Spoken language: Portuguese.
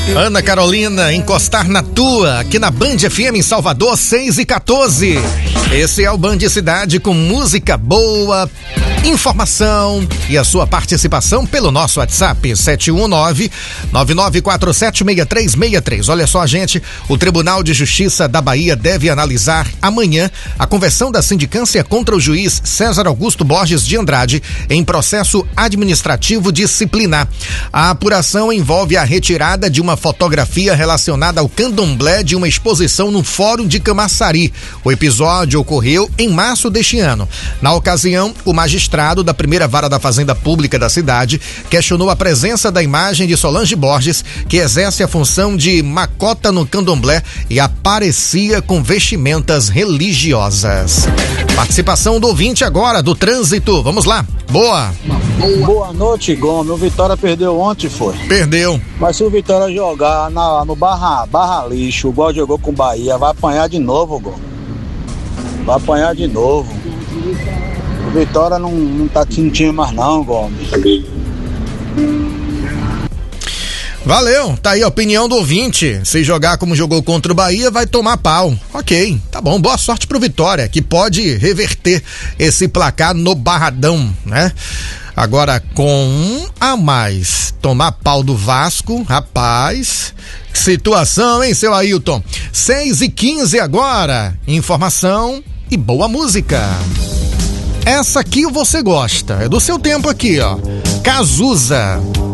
Ana Carolina, encostar na tua, aqui na Band FM em Salvador, 6h14. Esse é o Band Cidade com música boa, informação e a sua participação pelo nosso WhatsApp 719-9947-6363. Olha só, gente, o Tribunal de Justiça da Bahia deve analisar amanhã a conversão da sindicância contra o juiz César Augusto Borges de Andrade em processo administrativo disciplinar. A apuração envolve a retirada de uma fotografia relacionada ao candomblé de uma exposição no Fórum de Camaçari. O episódio ocorreu em março deste ano. Na ocasião, o magistrado da primeira vara da Fazenda Pública da cidade questionou a presença da imagem de Solange Borges, que exerce a função de macota no candomblé e aparecia com vestimentas religiosas. Participação do ouvinte agora, do trânsito. Vamos lá. Boa. Boa noite, Gomes. O Vitória perdeu ontem, foi? Perdeu. Mas se o Vitória jogar no Barra Lixo, igual jogou com o Bahia, vai apanhar de novo, Gomes. Vai apanhar de novo. O Vitória não tá tinha mais não, Gomes. Valeu, tá aí a opinião do ouvinte. Se jogar como jogou contra o Bahia, vai tomar pau. Ok, tá bom, boa sorte pro Vitória, que pode reverter esse placar no Barradão, né? Agora, com a mais, tomar pau do Vasco, rapaz, que situação, hein, seu Ailton? 6h15 agora, informação e boa música. Essa aqui você gosta, é do seu tempo aqui, ó. Cazuza.